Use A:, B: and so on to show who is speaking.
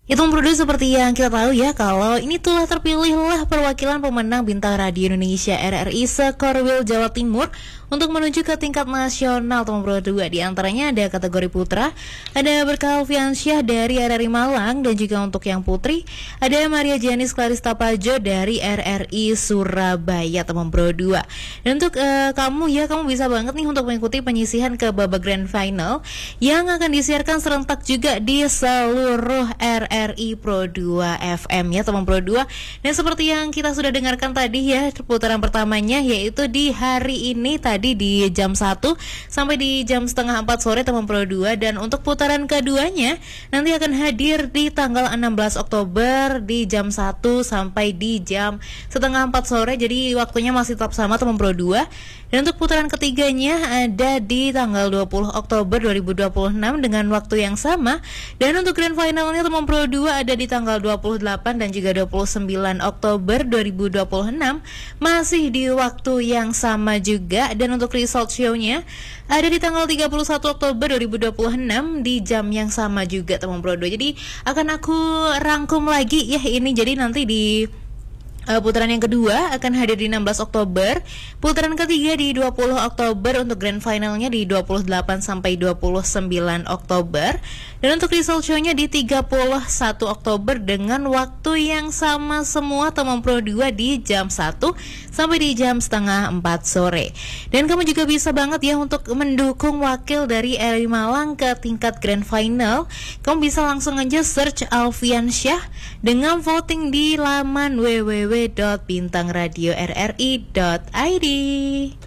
A: Itu Bro, seperti yang kita tahu ya, kalau ini telah terpilihlah perwakilan pemenang Bintang Radio Indonesia RRI Sekorwil Jawa Timur untuk menuju ke tingkat nasional, teman Bro. Dua di antaranya ada kategori putra, ada Berkah Alfiansyah dari RRI Malang, dan juga untuk yang putri ada Maria Janis Clarista Pajo dari RRI Surabaya, teman Bro. Dua. Dan untuk kamu bisa banget nih untuk mengikuti penyisihan ke babak grand final yang akan disiarkan serentak juga di seluruh RRI Pro 2 FM ya, teman Pro 2. Dan seperti yang kita sudah dengarkan tadi ya, putaran pertamanya yaitu di hari ini tadi di jam 1 sampai di jam setengah 4 sore, teman Pro 2. Dan untuk putaran keduanya nanti akan hadir di tanggal 16 Oktober di jam 1 sampai di jam setengah 4 sore. Jadi waktunya masih tetap sama, teman Pro 2. Dan untuk putaran ketiganya ada di tanggal 20 Oktober 2026 dengan waktu yang sama. Dan untuk grand finalnya, teman Pro 2, ada di tanggal 28 dan juga 29 Oktober 2026 masih di waktu yang sama juga. Dan untuk result show-nya ada di tanggal 31 Oktober 2026 di jam yang sama juga, teman Pro 2. Jadi akan aku rangkum lagi ya ini. Jadi nanti di putaran yang kedua akan hadir di 16 Oktober, putaran ketiga di 20 Oktober, untuk grand finalnya di 28 sampai 29 Oktober, dan untuk result show-nya di 31 Oktober dengan waktu yang sama semua, teman Pro 2, di jam 1 sampai di jam setengah 4 sore. Dan kamu juga bisa banget ya untuk mendukung wakil dari RRI Malang ke tingkat grand final. Kamu bisa langsung aja search Alfiansyah dengan voting di laman www.bintangradiorri.id.